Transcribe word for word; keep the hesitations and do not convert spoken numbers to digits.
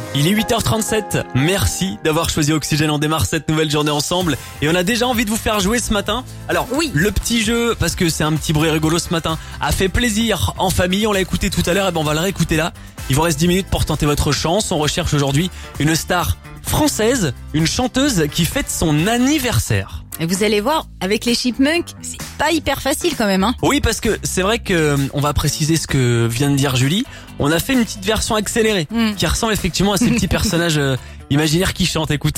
Il est huit heures trente-sept. Merci d'avoir choisi Oxygène. On démarre cette nouvelle journée ensemble et on a déjà envie de vous faire jouer ce matin. Alors, oui. Le petit jeu, parce que c'est un petit bruit rigolo ce matin, a fait plaisir en famille. On l'a écouté tout à l'heure et ben on va le réécouter là. Il vous reste dix minutes pour tenter votre chance. On recherche aujourd'hui une star française, une chanteuse qui fête son anniversaire. Et vous allez voir, avec les Chipmunks, c'est pas hyper facile quand même, hein. Oui, parce que c'est vrai que on va préciser ce que vient de dire Julie. On a fait une petite version accélérée Mm. qui ressemble effectivement à ces petits personnages euh, imaginaires qui chantent. Écoutez.